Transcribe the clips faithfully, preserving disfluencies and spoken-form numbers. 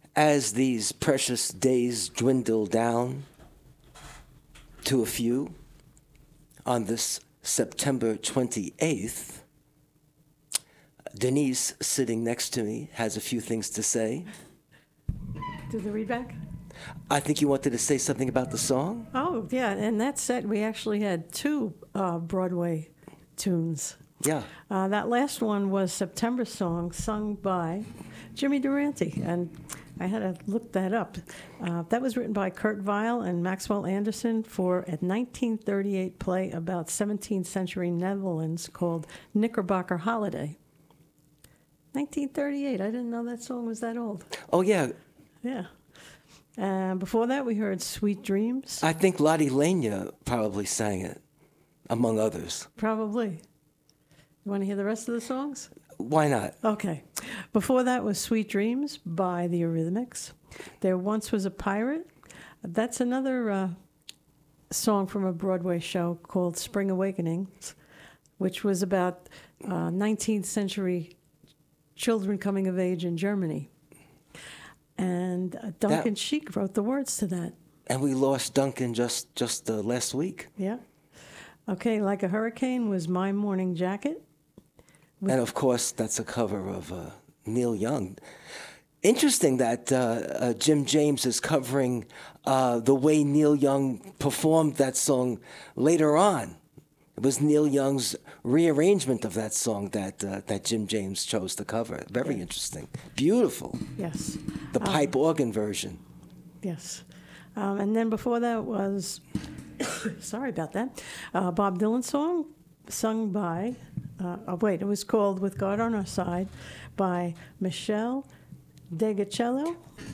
as these precious days dwindle down to a few, on this September twenty-eighth, Denise, sitting next to me, has a few things to say. Do the readback? I think you wanted to say something about the song? Oh, yeah. And that set, we actually had two uh, Broadway tunes. Yeah. Uh, that last one was September Song, sung by Jimmy Durante. And I had to look that up. Uh, that was written by Kurt Weill and Maxwell Anderson for a nineteen thirty-eight play about seventeenth century Netherlands called Knickerbocker Holiday. nineteen thirty-eight. I didn't know that song was that old. Oh, yeah. Yeah. And before that, we heard Sweet Dreams. I think Lottie Lenya probably sang it, among others. Probably. You want to hear the rest of the songs? Why not? Okay. Before that was Sweet Dreams by the Eurythmics. There Once Was a Pirate. That's another uh, song from a Broadway show called Spring Awakenings, which was about uh, nineteenth century children coming of age in Germany. And uh, Duncan that, Sheik wrote the words to that. And we lost Duncan just, just uh, last week. Yeah. Okay, Like a Hurricane was My Morning Jacket. With and, of course, that's a cover of uh, Neil Young. Interesting that uh, uh, Jim James is covering uh, the way Neil Young performed that song later on. It was Neil Young's rearrangement of that song that uh, that Jim James chose to cover. Very yeah. interesting. Beautiful. Yes. The pipe um, organ version. Yes. Um, and then before that was, sorry about that, uh, Bob Dylan song sung by, uh, oh, wait, it was called With God on Our Side by Michelle DeGicello.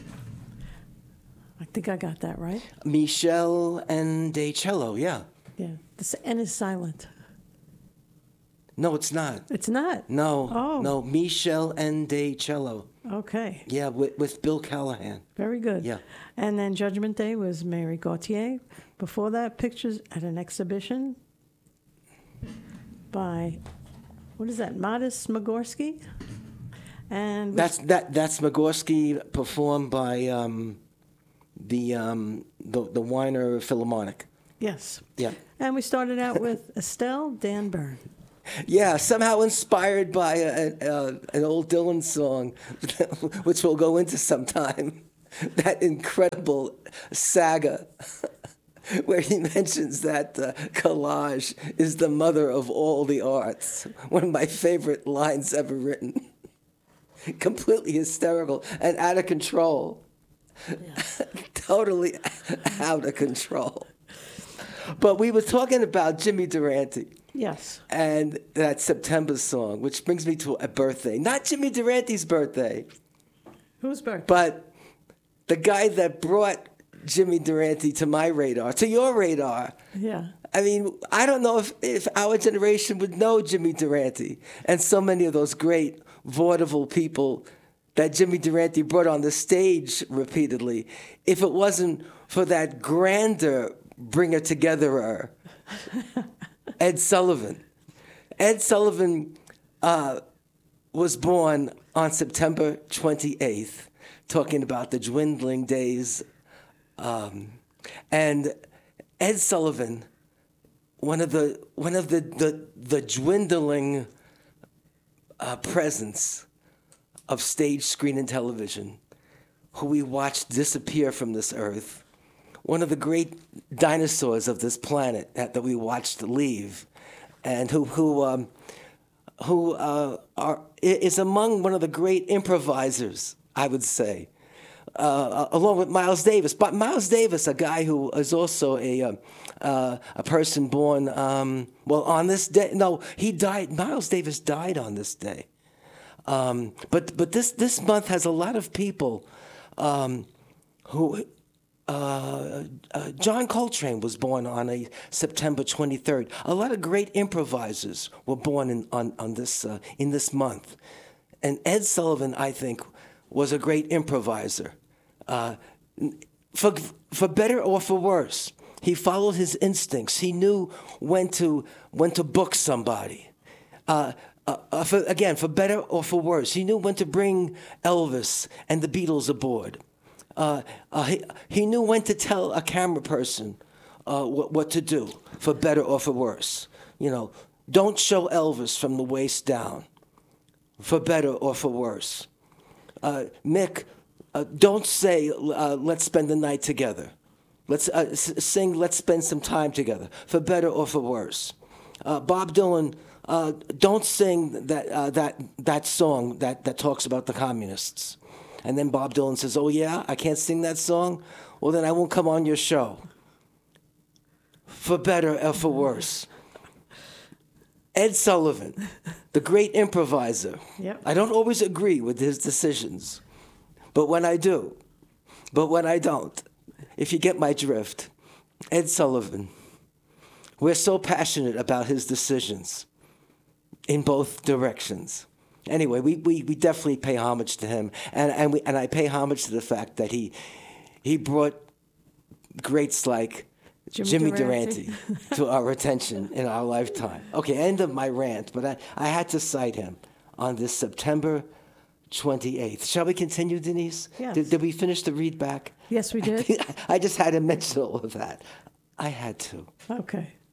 I think I got that right. Michelle and DeCello, yeah. Yeah, the N is silent. No, it's not. It's not? No. Oh. No, Michelle and DeCello. Okay. Yeah, with, with Bill Callahan. Very good. Yeah. And then Judgment Day was Mary Gauthier. Before that, Pictures at an Exhibition by, what is that, Modest Smagorsky? And that's that that's Smagorsky performed by um, the um, the the Weiner Philharmonic. Yes. Yeah. And we started out with Estelle Dan Byrne. Yeah, somehow inspired by a, a, an old Dylan song, which we'll go into sometime. That incredible saga where he mentions that uh, collage is the mother of all the arts. One of my favorite lines ever written. Completely hysterical and out of control. Yeah. Totally out of control. But we were talking about Jimmy Durante. Yes. And that September song, which brings me to a birthday. Not Jimmy Durante's birthday. Whose birthday? But the guy that brought Jimmy Durante to my radar, to your radar. Yeah. I mean, I don't know if, if our generation would know Jimmy Durante and so many of those great vaudeville people that Jimmy Durante brought on the stage repeatedly, if it wasn't for that grander bringer-togetherer, Ed Sullivan. Ed Sullivan uh, was born on September twenty-eighth, talking about the dwindling days. Um, and Ed Sullivan, one of the one of the the, the dwindling uh, presence of stage, screen, and television, who we watched disappear from this earth. One of the great dinosaurs of this planet that, that we watched leave, and who who um, who uh, are is among one of the great improvisers, I would say, uh, along with Miles Davis. But Miles Davis, a guy who is also a uh, uh, a person born um, well on this day. No, he died. Miles Davis died on this day. Um, but but this this month has a lot of people um, who. Uh, uh, John Coltrane was born on a September twenty-third. A lot of great improvisers were born in, on on this uh, in this month, and Ed Sullivan, I think, was a great improviser. Uh, for for better or for worse, he followed his instincts. He knew when to when to book somebody. Uh, Uh, uh, for, again, for better or for worse, he knew when to bring Elvis and the Beatles aboard. Uh, uh, he, he knew when to tell a camera person uh, what, what to do, for better or for worse. You know, don't show Elvis from the waist down, for better or for worse. Uh, Mick, uh, don't say, uh, let's spend the night together. Let's uh, s- sing, let's spend some time together, for better or for worse. Uh, Bob Dylan, uh, don't sing that, uh, that, that song that, that talks about the communists. And then Bob Dylan says, oh yeah, I can't sing that song? Well, then I won't come on your show. For better or for worse. Ed Sullivan, the great improviser. Yep. I don't always agree with his decisions, but when I do, but when I don't, if you get my drift, Ed Sullivan, we're so passionate about his decisions in both directions. Anyway, we, we, we definitely pay homage to him, and and, we, and I pay homage to the fact that he he brought greats like Jimmy, Jimmy Durante. Durante to our attention in our lifetime. Okay, end of my rant, but I, I had to cite him on this September twenty-eighth. Shall we continue, Denise? Yes. Did, did we finish the read back? Yes, we did. I just had to mention all of that. I had to. Okay.